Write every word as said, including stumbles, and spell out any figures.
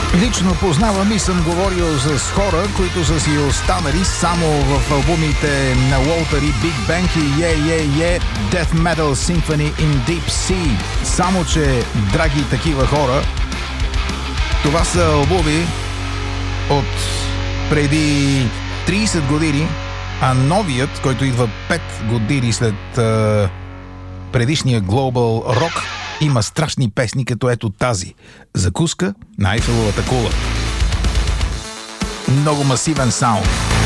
Лично познавам и съм говорил с хора, които са си останали само в албумите на Walter и Big Bang и Yeah Yeah Yeah Death Metal Symphony in Deep Sea. Само че, драги такива хора, това са албуми от преди трийсет години, а новият, който идва пет години след а, предишния Global Rock, има страшни песни, като ето тази. Закуска на Айфеловата кула. Много масивен саунд.